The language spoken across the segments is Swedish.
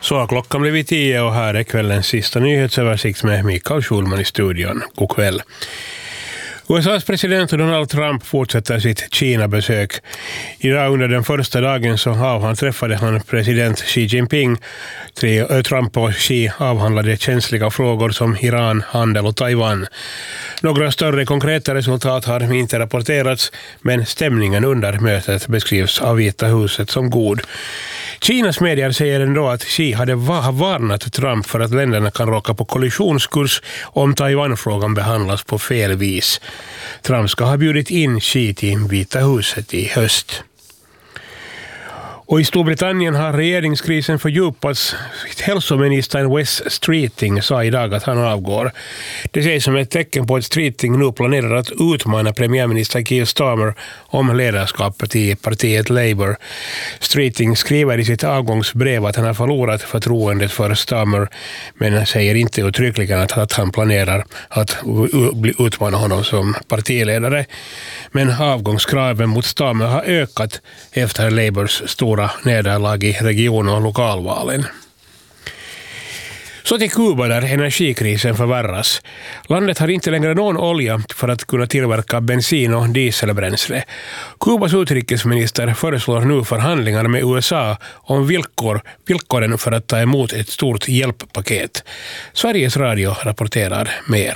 Så har klockan blivit 10 och här är kvällens sista nyhetsöversikt med Mikael Schulman i studion. God kväll. USAs president Donald Trump fortsätter sitt Kina-besök. Idag under den första dagen träffade han president Xi Jinping. Trump och Xi avhandlade känsliga frågor som Iran, handel och Taiwan. Några större konkreta resultat har inte rapporterats, men stämningen under mötet beskrivs av Vita huset som god. Kinas medier säger ändå att Xi hade varnat Trump för att länderna kan råka på kollisionskurs om Taiwan-frågan behandlas på fel vis. Trump ska ha bjudit in Xi till Vita huset i höst. Och i Storbritannien har regeringskrisen fördjupats. Hälsoministern Wes Streeting sa idag att han avgår. Det sägs som ett tecken på att Streeting nu planerar att utmana premiärminister Keir Starmer om ledarskapet i partiet Labour. Streeting skriver i sitt avgångsbrev att han har förlorat förtroendet för Starmer, men säger inte uttryckligen att han planerar att utmana honom som partiledare. Men avgångskraven mot Starmer har ökat efter Labours stora nederlag i region- och lokalvalen. Så till Kuba där energikrisen förvärras. Landet har inte längre någon olja för att kunna tillverka bensin- och dieselbränsle. Kubas utrikesminister föreslår nu förhandlingar med USA om villkoren för att ta emot ett stort hjälppaket. Sveriges Radio rapporterar mer.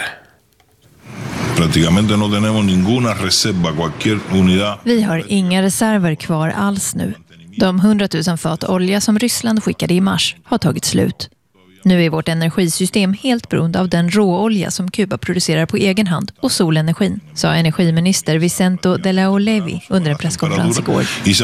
Vi har inga reserver kvar alls nu. De 100 000 fat olja som Ryssland skickade i mars har tagit slut. Nu är vårt energisystem helt beroende av den råolja som Kuba producerar på egen hand och solenergin, sa energiminister Vicente de la Olevi under en presskonferens igår.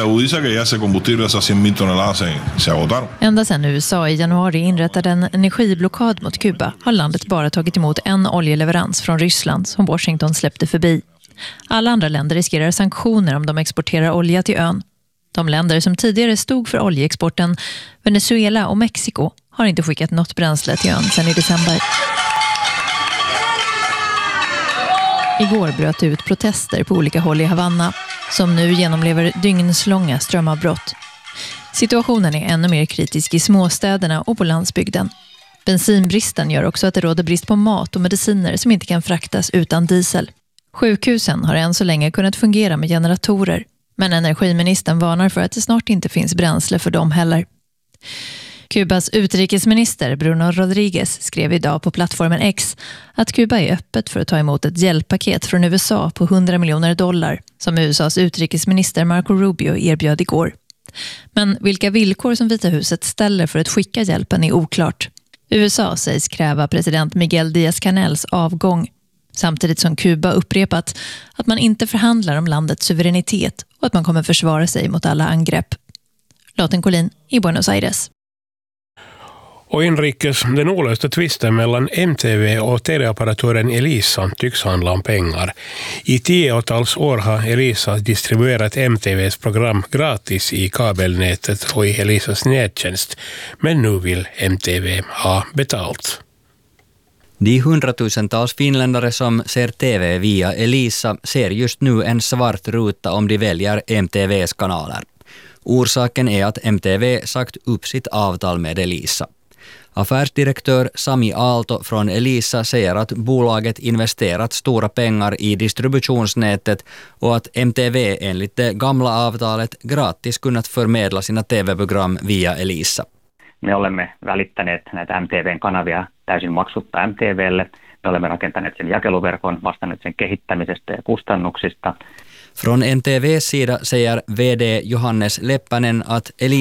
Ända sedan USA i januari inrättade en energiblockad mot Kuba har landet bara tagit emot en oljeleverans från Ryssland som Washington släppte förbi. Alla andra länder riskerar sanktioner om de exporterar olja till ön. De länder som tidigare stod för oljeexporten, Venezuela och Mexiko, har inte skickat något bränsle till ön sedan i december. Igår bröt det ut protester på olika håll i Havanna, som nu genomlever dygnslånga strömavbrott. Situationen är ännu mer kritisk i småstäderna och på landsbygden. Bensinbristen gör också att det råder brist på mat och mediciner som inte kan fraktas utan diesel. Sjukhusen har än så länge kunnat fungera med generatorer, men energiministern varnar för att det snart inte finns bränsle för dem heller. Kubas utrikesminister Bruno Rodriguez skrev idag på plattformen X att Kuba är öppet för att ta emot ett hjälppaket från USA på $100 miljoner som USAs utrikesminister Marco Rubio erbjöd igår. Men vilka villkor som Vita huset ställer för att skicka hjälpen är oklart. USA sägs kräva president Miguel Díaz-Canels avgång, samtidigt som Kuba upprepat att man inte förhandlar om landets suveränitet och att man kommer försvara sig mot alla angrepp. Lotten Collin i Buenos Aires. Och inrikes, den olösta tvisten mellan MTV och teleoperatören Elisa tycks handla om pengar. I 10-tals år har Elisa distribuerat MTVs program gratis i kabelnätet och i Elisas nättjänst, men nu vill MTV ha betalt. De 100 000-tals finländare som ser TV via Elisa ser just nu en svart ruta om de väljer MTVs kanaler. Orsaken är att MTV sagt upp sitt avtal med Elisa. Affärsdirektör Sami Aalto från Elisa säger att bolaget investerat stora pengar i distributionsnätet och att MTV enligt det gamla avtalet gratis kunnat förmedla sina TV-program via Elisa. Me olemme välittäneet näitä MTVn kanavia täysin maksutta MTVlle. Me olemme rakentaneet sen jakeluverkon, vastanneet sen kehittämisestä ja kustannuksista. Från NTV:s sida säger VD Johannes Leppänen att